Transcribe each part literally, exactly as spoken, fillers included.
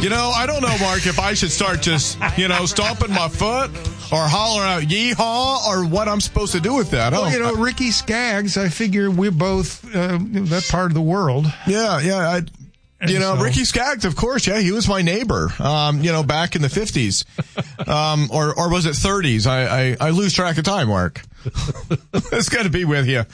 You know, I don't know, Mark, if I should start just, you know, stomping my foot or hollering out yeehaw or what I'm supposed to do with that. Well, Oh, you know, Ricky Skaggs, I figure we're both uh, that part of the world. Yeah, yeah. I, you know, so- Ricky Skaggs, of course, yeah, he was my neighbor, um, you know, back in the fifties. Um, or, or was it thirties? I, I, I lose track of time, Mark. It's got to be with you.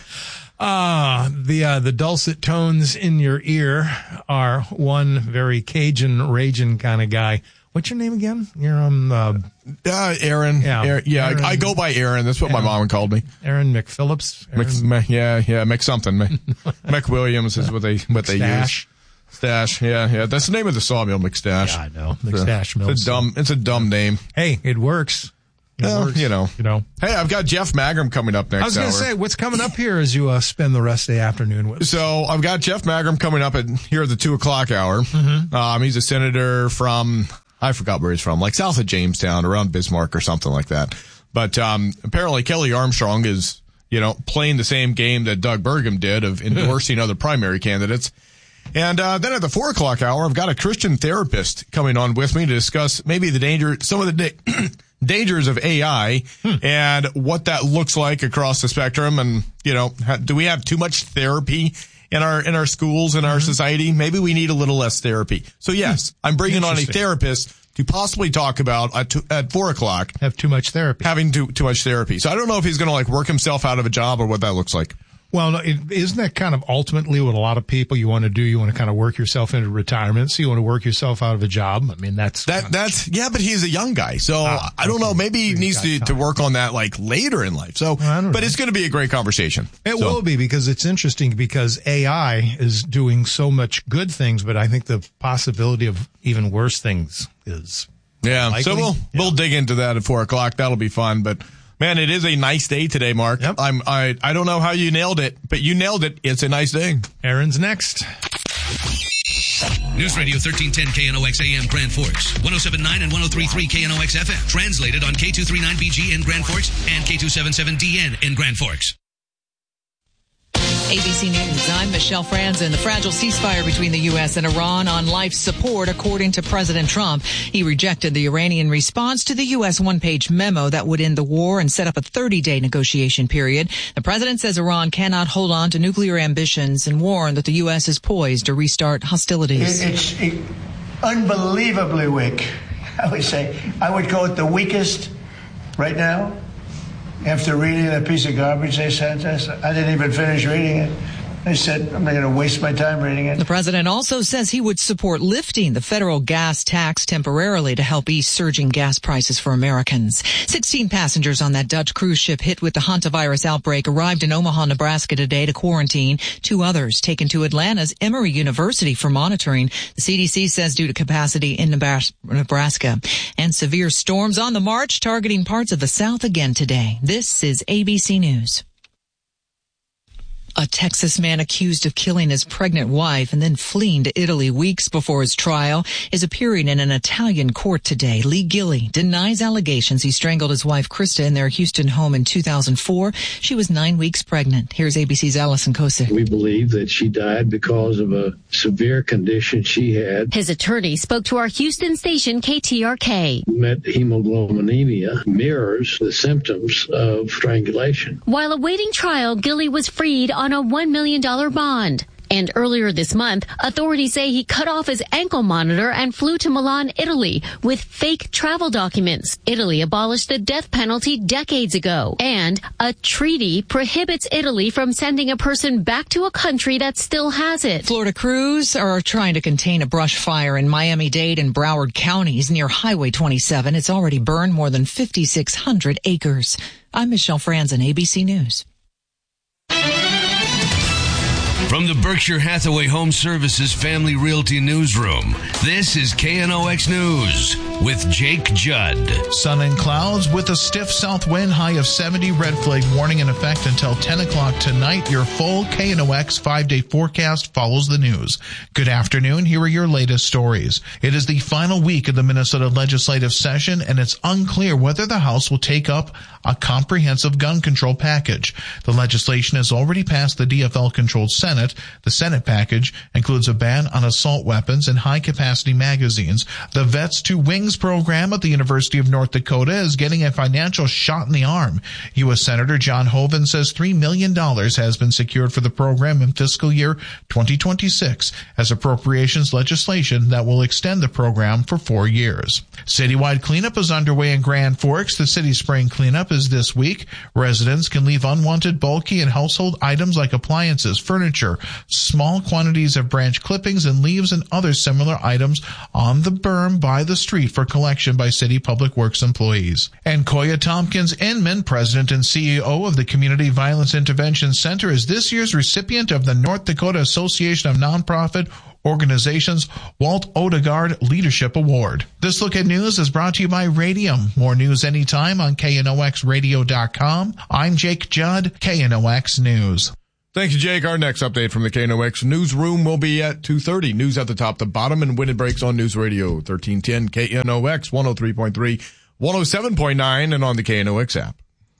Ah, the uh, the dulcet tones in your ear are one very Cajun, raging kind of guy. What's your name again? You're um uh, Uh, Aaron. Yeah. Aaron, yeah, Aaron. I, I go by Aaron. That's what my Yeah. mom called me. Aaron McPhillips. Aaron Mc, Mc- yeah, yeah, Mc something. Mc, McWilliams is what they what they Stash. use. Stash. Yeah, yeah. That's the name of the sawmill, McStash. Yeah, I know. It's a- McStash Mill. It's a dumb. It's a dumb name. Hey, it works. It Well, works. you know. You know. Hey, I've got Jeff Magrum coming up next I was going hour. to say, what's coming up here as you uh, spend the rest of the afternoon with? So I've got Jeff Magrum coming up at here at the two o'clock hour. Mm-hmm. Um, he's a senator from, I forgot where he's from, like south of Jamestown, around Bismarck or something like that. But um, apparently Kelly Armstrong is, you know, playing the same game that Doug Burgum did of endorsing other primary candidates. And uh, then at the four o'clock hour, I've got a Christian therapist coming on with me to discuss maybe the danger, some of the da- dangers of A I hmm. and what that looks like across the spectrum. And, you know, ha- do we have too much therapy in our in our schools, in mm-hmm. our society? Maybe we need a little less therapy. So, yes, I'm bringing on a therapist to possibly talk about at, two, at four o'clock. Have too much therapy. Having too, too much therapy. So I don't know if he's going to, like, work himself out of a job or what that looks like. Well, no, it, isn't that kind of ultimately what a lot of people you want to do? You want to kind of work yourself into retirement. So you want to work yourself out of a job. I mean, that's that. That's yeah, but he's a young guy, so ah, I don't okay. know. Maybe he needs to, to work on that like later in life. So, well, but know. it's going to be a great conversation. It so. will be because it's interesting because A I is doing so much good things, but I think the possibility of even worse things is yeah. likely. So we'll yeah. we'll dig into that at four o'clock. That'll be fun, but. Man, it is a nice day today, Mark. Yep. I'm, I, I don't know how you nailed it, but you nailed it. It's a nice day. Aaron's next. News Radio thirteen ten K N O X A M Grand Forks, one oh seven point nine and one oh three point three K N O X F M. Translated on K two thirty-nine B G in Grand Forks and K two seventy-seven D N in Grand Forks. A B C News, I'm Michelle Franzen. The fragile ceasefire between the U S and Iran on life support, according to President Trump. He rejected the Iranian response to the U S one-page memo that would end the war and set up a thirty-day negotiation period. The president says Iran cannot hold on to nuclear ambitions and warned that the U S is poised to restart hostilities. It's it, unbelievably weak, I would say. I would call it the weakest right now. After reading that piece of garbage they sent us, I didn't even finish reading it. I said, I'm not going to waste my time reading it. The president also says he would support lifting the federal gas tax temporarily to help ease surging gas prices for Americans. sixteen passengers on that Dutch cruise ship hit with the hantavirus outbreak arrived in Omaha, Nebraska today to quarantine. Two others taken to Atlanta's Emory University for monitoring. The C D C says due to capacity in Nebraska. And severe storms on the march targeting parts of the South again today. This is A B C News. A Texas man accused of killing his pregnant wife and then fleeing to Italy weeks before his trial is appearing in an Italian court today. Lee Gilly denies allegations he strangled his wife Krista in their Houston home in two thousand four. She was nine weeks pregnant. Here's A B C's Allison Kosick. We believe that she died because of a severe condition she had. His attorney spoke to our Houston station K T R K. Methemoglobinemia mirrors the symptoms of strangulation. While awaiting trial, Gilly was freed on a one million dollars bond. And earlier this month, authorities say he cut off his ankle monitor and flew to Milan, Italy, with fake travel documents. Italy abolished the death penalty decades ago. And a treaty prohibits Italy from sending a person back to a country that still has it. Florida crews are trying to contain a brush fire in Miami-Dade and Broward counties near Highway twenty-seven. It's already burned more than fifty-six hundred acres. I'm Michelle Franzen, A B C News. From the Berkshire Hathaway Home Services Family Realty Newsroom, this is K N O X News with Jake Judd. Sun and clouds with a stiff south wind, high of seventy, red flag warning in effect until ten o'clock tonight. Your full K N O X five-day forecast follows the news. Good afternoon. Here are your latest stories. It is the final week of the Minnesota legislative session, and it's unclear whether the House will take up a comprehensive gun control package. The legislation has already passed the D F L-controlled Senate, Senate. The Senate package includes a ban on assault weapons and high-capacity magazines. The Vets to Wings program at the University of North Dakota is getting a financial shot in the arm. U S Senator John Hoeven says three million dollars has been secured for the program in fiscal year twenty twenty-six as appropriations legislation that will extend the program for four years. Citywide cleanup is underway in Grand Forks. The city spring cleanup is this week. Residents can leave unwanted, bulky, and household items like appliances, furniture, small quantities of branch clippings and leaves and other similar items on the berm by the street for collection by city public works employees. And Koya Tompkins Inman, president and C E O of the Community Violence Intervention Center, is this year's recipient of the North Dakota Association of Nonprofit Organizations Walt Odegaard Leadership Award. This Look at News is brought to you by Radium. More news anytime on K N O X radio dot com. I'm Jake Judd, K N O X News. Thank you, Jake. Our next update from the K N O X newsroom will be at two thirty. News at the top, the bottom, and when it breaks on News Radio thirteen ten, K N O X one oh three point three, one oh seven point nine, and on the K N O X app.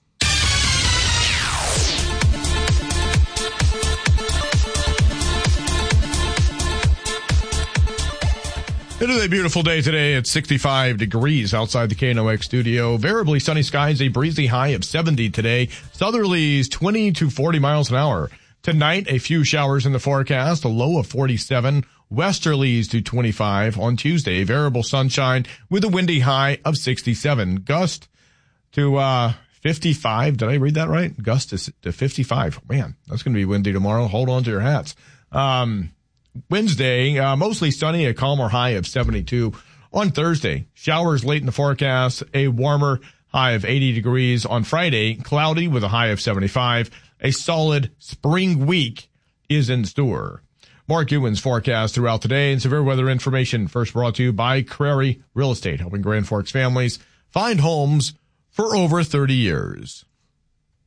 It is a beautiful day today. It's sixty-five degrees outside the K N O X studio. Variably sunny skies, a breezy high of seventy today. Southerlies twenty to forty miles an hour. Tonight, a few showers in the forecast, a low of forty-seven. Westerlies to twenty-five. On Tuesday, variable sunshine with a windy high of sixty-seven. Gust to uh fifty-five. Did I read that right? Gust to, to fifty-five. Man, that's going to be windy tomorrow. Hold on to your hats. Um... Wednesday, uh, mostly sunny, a calmer high of seventy-two. On Thursday, showers late in the forecast, a warmer high of eighty degrees. On Friday, cloudy with a high of seventy-five. A solid spring week is in store. Mark Ewan's forecast throughout the day and severe weather information first brought to you by Crary Real Estate, helping Grand Forks families find homes for over thirty years.